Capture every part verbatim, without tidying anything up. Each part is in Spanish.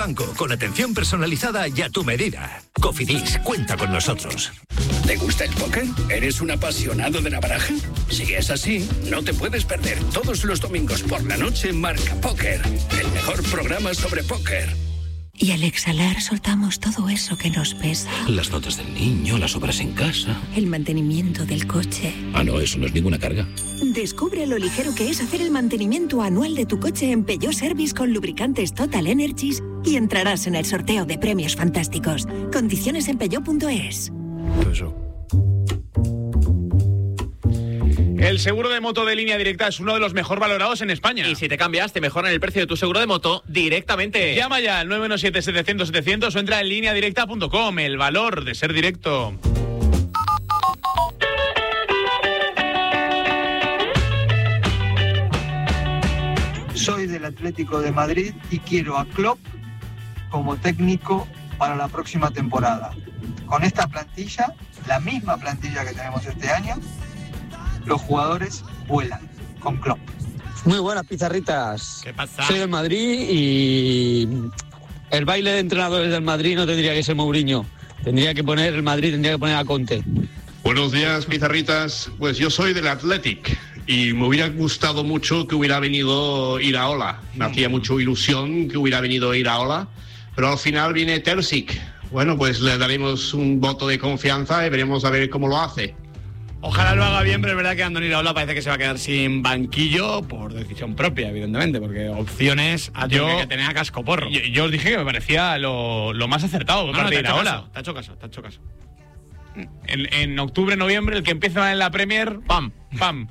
banco, con atención personalizada y a tu medida. Cofidis, cuenta con nosotros. ¿Te gusta el póker? ¿Eres un apasionado de la baraja? Si es así, no te puedes perder todos los domingos por la noche Marca Póker, el mejor programa sobre póker. Y al exhalar soltamos todo eso que nos pesa. Las notas del niño, las obras en casa. El mantenimiento del coche. Ah, no, eso no es ninguna carga. Descubre lo ligero que es hacer el mantenimiento anual de tu coche en Peugeot Service con lubricantes Total Energies y entrarás en el sorteo de premios fantásticos. Condiciones en peugeot punto es. Eso. El seguro de moto de Línea Directa es uno de los mejor valorados en España. Y si te cambias, te mejoran el precio de tu seguro de moto directamente. Llama ya al nueve uno siete, setecientos, setecientos o entra en línea directa punto com. El valor de ser directo. Soy del Atlético de Madrid y quiero a Klopp como técnico para la próxima temporada. Con esta plantilla, la misma plantilla que tenemos este año, los jugadores vuelan con Klopp. Muy buenas, pizarritas. ¿Qué pasa? Soy del Madrid y el baile de entrenadores del Madrid no tendría que ser Mourinho. Tendría que poner el Madrid, tendría que poner a Conte. Buenos días, pizarritas. Pues yo soy del Athletic y me hubiera gustado mucho que hubiera venido Iraola. Me hacía mucho ilusión que hubiera venido Iraola, pero al final viene Terzic. Bueno, pues le daremos un voto de confianza y veremos a ver cómo lo hace. Ojalá lo haga bien, pero es verdad que Andoni Iraola parece que se va a quedar sin banquillo por decisión propia, evidentemente, porque opciones a yo, que tener a cascoporro. Yo, yo os dije que me parecía lo, lo más acertado. No, no, te, ha Iraola. te ha hecho caso, te ha hecho caso. En, en octubre, noviembre, el que empieza en la Premier, ¡pam! ¡pam!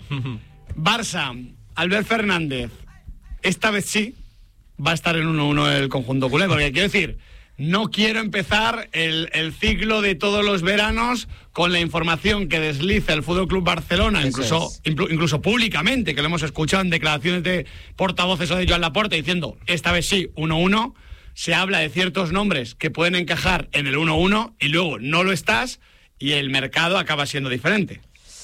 Barça, Albert Fernández, esta vez sí va a estar en uno uno el conjunto culé, porque quiero decir, no quiero empezar el, el ciclo de todos los veranos con la información que desliza el Fútbol Club Barcelona, incluso, es. inclu, incluso públicamente, que lo hemos escuchado en declaraciones de portavoces o de Joan Laporta diciendo, esta vez sí, uno uno, se habla de ciertos nombres que pueden encajar en el uno uno y luego no lo estás y el mercado acaba siendo diferente.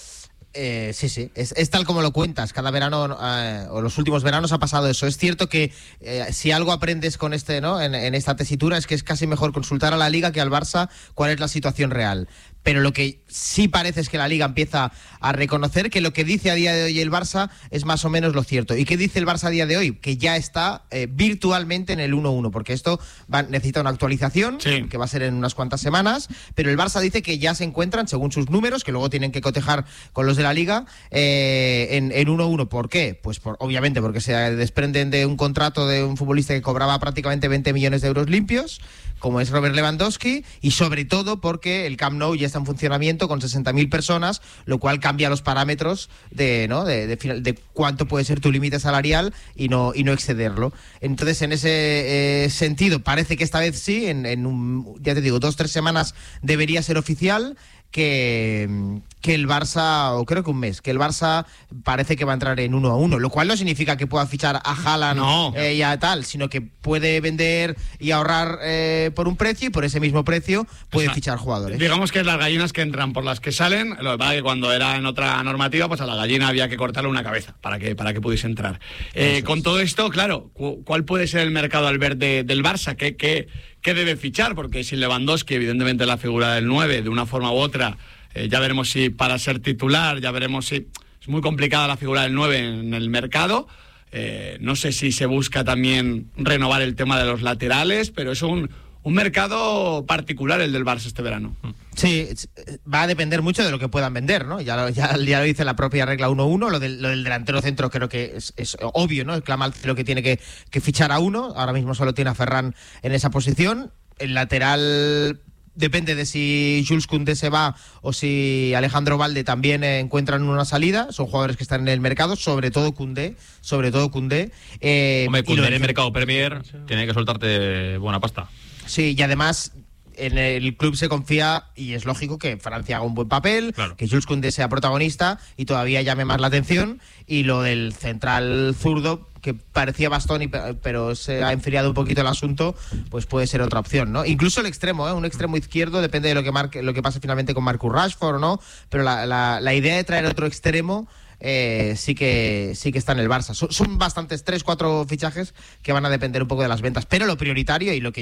Eh, sí, sí, es, es tal como lo cuentas. Cada verano eh, o los últimos veranos ha pasado eso. Es cierto que eh, si algo aprendes con este, ¿no? En, en esta tesitura es que es casi mejor consultar a la Liga que al Barça cuál es la situación real. Pero lo que sí parece es que la Liga empieza a reconocer que lo que dice a día de hoy el Barça es más o menos lo cierto. ¿Y qué dice el Barça a día de hoy? Que ya está eh, virtualmente en el uno uno, porque esto va, necesita una actualización, sí, que va a ser en unas cuantas semanas, pero el Barça dice que ya se encuentran, según sus números, que luego tienen que cotejar con los de la Liga, eh, en, en uno uno. ¿Por qué? Pues por, obviamente porque se desprenden de un contrato de un futbolista que cobraba prácticamente veinte millones de euros limpios, como es Robert Lewandowski, y sobre todo porque el Camp Nou ya está en funcionamiento con sesenta mil personas, lo cual cambia los parámetros de, ¿no? de, de, de cuánto puede ser tu límite salarial y no, y no excederlo. Entonces, en ese eh, sentido, parece que esta vez sí, en, en un, ya te digo, dos, tres semanas debería ser oficial que, que el Barça, o creo que un mes, que el Barça parece que va a entrar en uno a uno, lo cual no significa que pueda fichar a Haaland no. eh, y a tal, sino que puede vender y ahorrar eh, por un precio y por ese mismo precio puede o sea, fichar jugadores. Digamos que es las gallinas que entran por las que salen, lo que pasa es que cuando era en otra normativa, pues a la gallina había que cortarle una cabeza para que, para que pudiese entrar. Eh, con todo esto, claro, ¿cuál puede ser el mercado al ver de, del Barça? ¿Qué, qué, ¿Qué debe fichar? Porque si Lewandowski, evidentemente la figura del nueve, de una forma u otra, eh, ya veremos si para ser titular, ya veremos si... Es muy complicada la figura del nueve en el mercado. Eh, no sé si se busca también renovar el tema de los laterales, pero es un, un mercado particular el del Barça este verano. Sí, va a depender mucho de lo que puedan vender, ¿no? Ya lo, ya, ya lo dice la propia regla uno uno, lo del, lo del delantero centro creo que es, es obvio, ¿no? El Clamal lo que tiene que, que fichar a uno, ahora mismo solo tiene a Ferran en esa posición. El lateral depende de si Jules Koundé se va o si Alejandro Balde también eh, encuentran una salida. Son jugadores que están en el mercado, sobre todo Koundé, sobre todo Koundé. Eh, Hombre, Koundé en el mercado Premier tiene que soltarte buena pasta. Sí, y además en el club se confía, y es lógico que Francia haga un buen papel, claro, que Jules Koundé sea protagonista y todavía llame más la atención. Y lo del central zurdo, que parecía Bastoni, pero se ha enfriado un poquito el asunto, pues puede ser otra opción, ¿no? Incluso el extremo, ¿eh? Un extremo izquierdo, depende de lo que marque, lo que pase finalmente con Marcus Rashford, ¿no? Pero la, la, la idea de traer otro extremo eh, sí que sí que está en el Barça. Son, son bastantes, tres, cuatro fichajes que van a depender un poco de las ventas, pero lo prioritario y lo que